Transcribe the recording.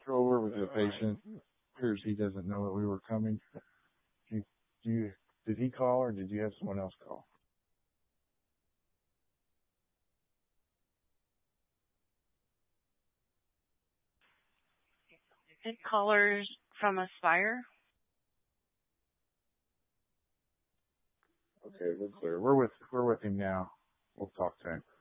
drove over to the patient. Appears he doesn't know that we were coming. Did he call or did you have someone else call? Good callers from Aspire. Okay, we're clear. We're with him now. We'll talk to him.